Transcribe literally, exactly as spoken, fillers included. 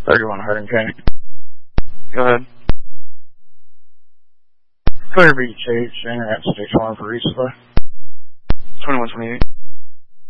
thirty-one Harding County. Go ahead. Clear Beach H, Internet Station one for resupply. twenty-one twenty-eight.